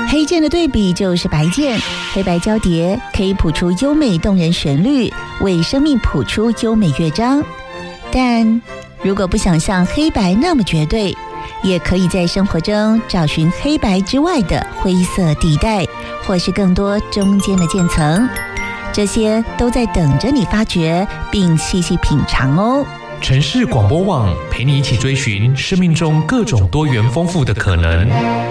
黑键的对比就是白键，黑白交叠可以谱出优美动人旋律，为生命谱出优美乐章。但如果不想像黑白那么绝对，也可以在生活中找寻黑白之外的灰色地带，或是更多中间的渐层，这些都在等着你发掘并细细品尝哦。 城市广播网陪你一起追寻生命中各种多元丰富的可能。